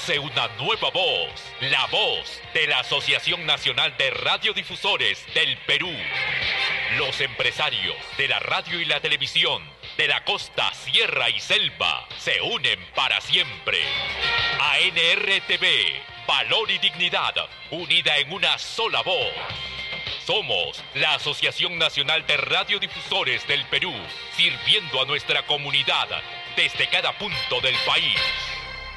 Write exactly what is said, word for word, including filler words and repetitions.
nace una nueva voz, la voz de la Asociación Nacional de Radiodifusores del Perú. Los empresarios de la radio y la televisión de la costa, sierra y selva se unen para siempre. A N R T V, valor y dignidad, unida en una sola voz. Somos la Asociación Nacional de Radiodifusores del Perú, sirviendo a nuestra comunidad desde cada punto del país.